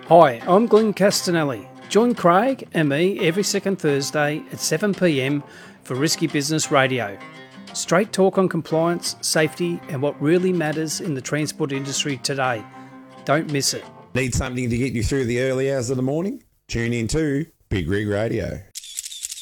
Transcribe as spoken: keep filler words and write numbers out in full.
Hi, I'm Glenn Castanelli. Join Craig and me every second Thursday at seven p m for Risky Business Radio. Straight talk on compliance, safety and what really matters in the transport industry today. Don't miss it. Need something to get you through the early hours of the morning? Tune in to Big Rig Radio.